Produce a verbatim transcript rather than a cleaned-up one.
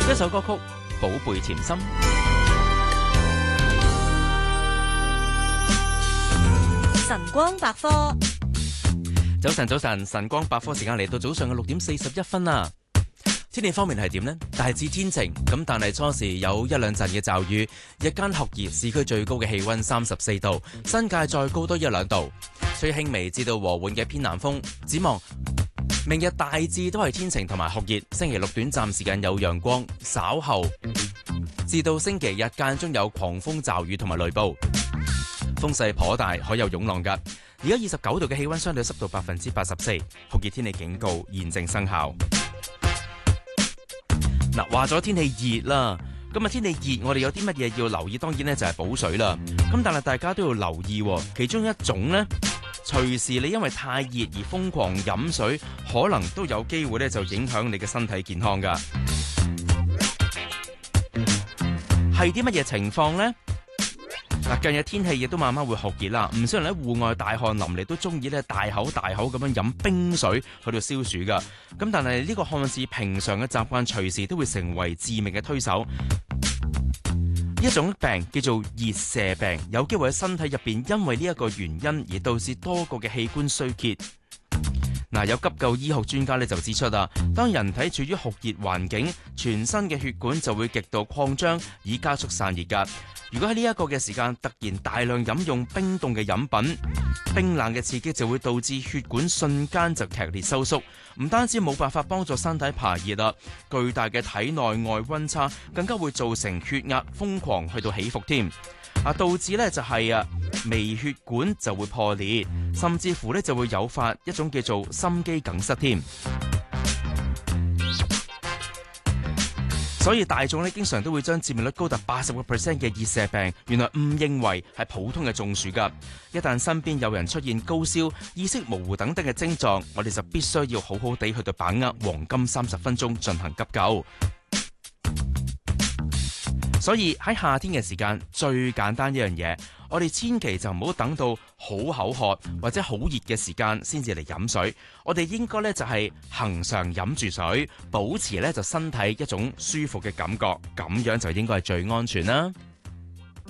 一首歌曲《寶貝甜心》。 晨光百科， 早晨早晨，晨光百科時間嚟到早上嘅六點四十一分啦。天氣方面係點呢？大致天晴，咁但係初時有一兩陣嘅驟雨，日間酷熱，市區最高嘅氣溫三十四度，新界再高多一兩度，吹輕微至到和緩嘅偏南風。展望明日大致都係天晴同埋酷熱，星期六短暫時間有陽光，稍後至到星期日間中有狂風驟雨同埋雷暴，風勢頗大，可有湧浪㗎。而家二十九度嘅氣溫，相對濕度百分之八十四，酷熱天氣警告現正生效。嗱，話咗天氣熱啦，咁啊天氣熱，我哋有啲乜嘢要留意？當然咧就係補水啦。咁但係大家都要留意，其中一種呢，隨時你因為太熱而瘋狂飲水，可能都有機會咧就影響你嘅身體健康噶。係啲乜嘢情況呢？嗱，近日天氣亦都慢慢會酷熱啦，唔少人喺戶外大汗淋漓都中意咧大口大口咁樣飲冰水去到消暑噶。咁但係呢個看似平常嘅習慣，隨時都會成為致命嘅推手。一種病叫做熱射病，有機會喺身體入邊因為呢一個原因而導致多個嘅器官衰竭。嗱，有急救醫學專家咧就指出啊，當人體處於酷熱環境，全身嘅血管就會極度擴張，以加速散熱噶。如果喺呢一個嘅時間突然大量飲用冰凍嘅飲品，冰冷嘅刺激就會導致血管瞬間就劇烈收縮，唔單止冇辦法幫助身體排熱啦，巨大嘅體內外溫差更加會造成血壓瘋狂去到起伏添，啊導致咧就係啊微血管就會破裂，甚至乎咧就會誘發一種叫做心肌梗塞添。所以大眾咧經常都會將致命率高達八十個 percent 嘅熱射病，原來誤認為係普通嘅中暑㗎。一旦身邊有人出現高燒、意識模糊等等嘅症狀，我哋就必須要好好地去到把握黃金三十分鐘進行急救。所以喺夏天嘅時間，最簡單一樣嘢，我哋千祈就唔好等到好口渴或者好熱嘅時間先至嚟飲水。我哋應該咧就係恆常飲住水，保持咧就身體一種舒服嘅感覺，咁樣就應該係最安全啦。